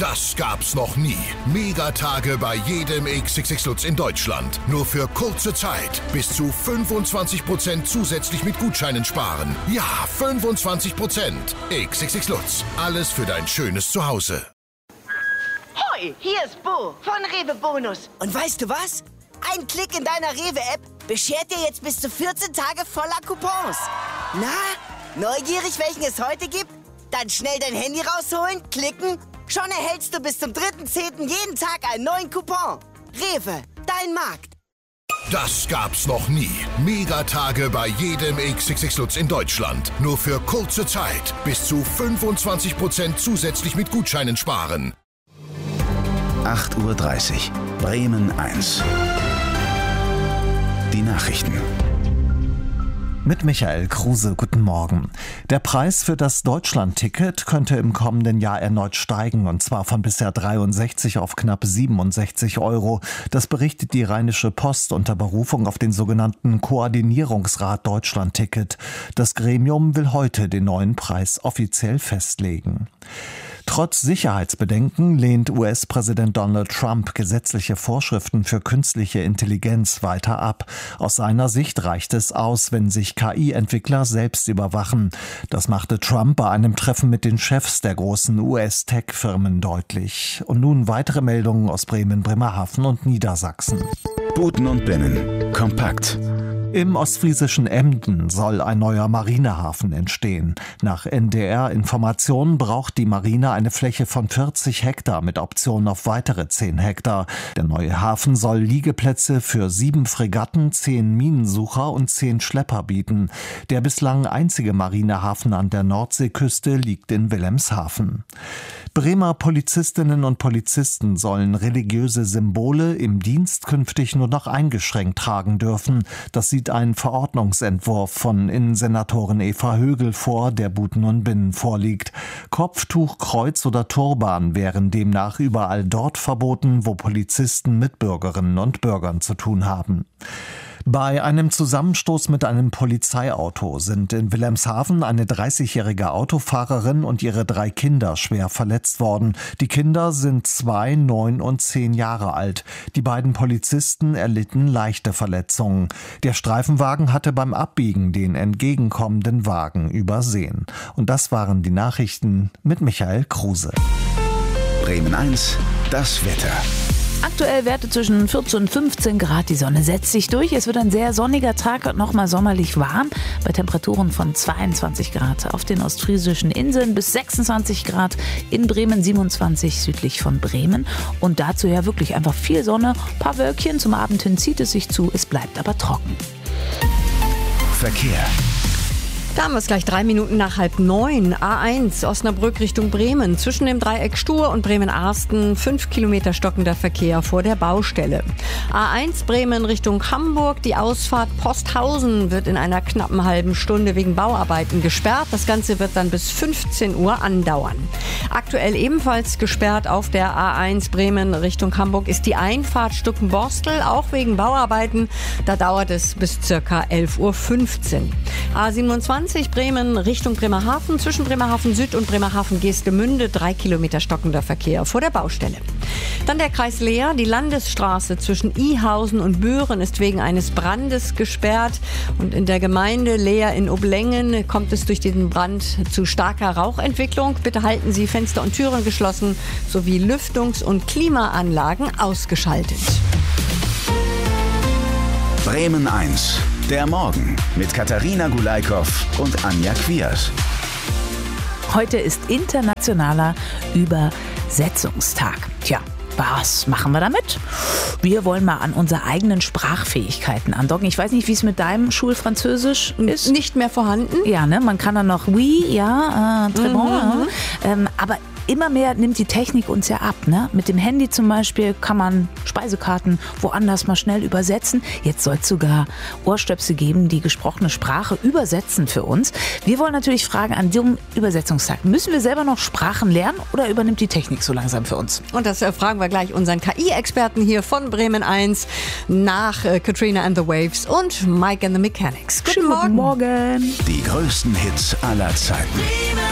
Das gab's noch nie. Megatage bei jedem XXX Lutz in Deutschland. Nur für kurze Zeit. Bis zu 25% zusätzlich mit Gutscheinen sparen. Ja, 25%. XXX Lutz. Alles für dein schönes Zuhause. Hoi, hier ist Bo von Rewe Bonus. Und weißt du was? Ein Klick in deiner Rewe-App beschert dir jetzt bis zu 14 Tage voller Coupons. Na, neugierig, welchen es heute gibt? Dann schnell dein Handy rausholen, klicken. Schon erhältst du bis zum 3.10. jeden Tag einen neuen Coupon. Rewe, dein Markt. Das gab's noch nie. Megatage bei jedem XXX Lutz in Deutschland. Nur für kurze Zeit. Bis zu 25% zusätzlich mit Gutscheinen sparen. 8:30 Uhr. Bremen 1. Die Nachrichten. Mit Michael Kruse, guten Morgen. Der Preis für das Deutschland-Ticket könnte im kommenden Jahr erneut steigen, und zwar von bisher 63 auf knapp 67 Euro. Das berichtet die Rheinische Post unter Berufung auf den sogenannten Koordinierungsrat Deutschland-Ticket. Das Gremium will heute den neuen Preis offiziell festlegen. Trotz Sicherheitsbedenken lehnt US-Präsident Donald Trump gesetzliche Vorschriften für künstliche Intelligenz weiter ab. Aus seiner Sicht reicht es aus, wenn sich KI-Entwickler selbst überwachen. Das machte Trump bei einem Treffen mit den Chefs der großen US-Tech-Firmen deutlich. Und nun weitere Meldungen aus Bremen, Bremerhaven und Niedersachsen. Buten und Binnen. Kompakt. Im ostfriesischen Emden soll ein neuer Marinehafen entstehen. Nach NDR-Informationen braucht die Marine eine Fläche von 40 Hektar mit Option auf weitere 10 Hektar. Der neue Hafen soll Liegeplätze für 7 Fregatten, 10 Minensucher und 10 Schlepper bieten. Der bislang einzige Marinehafen an der Nordseeküste liegt in Wilhelmshaven. Bremer Polizistinnen und Polizisten sollen religiöse Symbole im Dienst künftig nur noch eingeschränkt tragen dürfen. Das sieht ein Verordnungsentwurf von Innensenatorin Eva Högel vor, der Buten und Binnen vorliegt. Kopftuch, Kreuz oder Turban wären demnach überall dort verboten, wo Polizisten mit Bürgerinnen und Bürgern zu tun haben. Bei einem Zusammenstoß mit einem Polizeiauto sind in Wilhelmshaven eine 30-jährige Autofahrerin und ihre 3 Kinder schwer verletzt worden. Die Kinder sind 2, 9 und 10 Jahre alt. Die beiden Polizisten erlitten leichte Verletzungen. Der Streifenwagen hatte beim Abbiegen den entgegenkommenden Wagen übersehen. Und das waren die Nachrichten mit Michael Kruse. Bremen 1, das Wetter. Aktuell Werte zwischen 14 und 15 Grad. Die Sonne setzt sich durch. Es wird ein sehr sonniger Tag und nochmal sommerlich warm. Bei Temperaturen von 22 Grad auf den ostfriesischen Inseln bis 26 Grad. In Bremen 27 südlich von Bremen. Und dazu ja wirklich einfach viel Sonne. Ein paar Wölkchen. Zum Abend hin zieht es sich zu. Es bleibt aber trocken. Verkehr. Da haben wir es gleich 3 Minuten nach 8:30. A1 Osnabrück Richtung Bremen. Zwischen dem Dreieck Stur und Bremen-Arsten 5 Kilometer stockender Verkehr vor der Baustelle. A1 Bremen Richtung Hamburg. Die Ausfahrt Posthausen wird in einer knappen halben Stunde wegen Bauarbeiten gesperrt. Das Ganze wird dann bis 15 Uhr andauern. Aktuell ebenfalls gesperrt auf der A1 Bremen Richtung Hamburg ist die Einfahrt Stuckenborstel, auch wegen Bauarbeiten. Da dauert es bis ca. 11:15 Uhr. A27 Bremen Richtung Bremerhaven, zwischen Bremerhaven Süd und Bremerhaven Geestemünde 3 Kilometer stockender Verkehr vor der Baustelle. Dann der Kreis Leer, die Landesstraße zwischen Ihausen und Büren ist wegen eines Brandes gesperrt und in der Gemeinde Leer in Oblängen kommt es durch diesen Brand zu starker Rauchentwicklung. Bitte halten Sie Fenster und Türen geschlossen sowie Lüftungs- und Klimaanlagen ausgeschaltet. Bremen 1. Der Morgen mit Katharina Gulaikow und Anja Kwiers. Heute ist internationaler Übersetzungstag. Tja, was machen wir damit? Wir wollen mal an unsere eigenen Sprachfähigkeiten andocken. Ich weiß nicht, wie es mit deinem Schulfranzösisch ist. Nicht mehr vorhanden? Ja, ne? Man kann dann noch oui, ja, très bon. Aber immer mehr nimmt die Technik uns ja ab. Ne? Mit dem Handy zum Beispiel kann man Speisekarten woanders mal schnell übersetzen. Jetzt soll es sogar Ohrstöpsel geben, die gesprochene Sprache übersetzen für uns. Wir wollen natürlich fragen an diesem Übersetzungstag, müssen wir selber noch Sprachen lernen oder übernimmt die Technik so langsam für uns? Und das fragen wir gleich unseren KI-Experten hier von Bremen 1 nach Katrina and the Waves und Mike and the Mechanics. Guten Morgen. Die größten Hits aller Zeiten.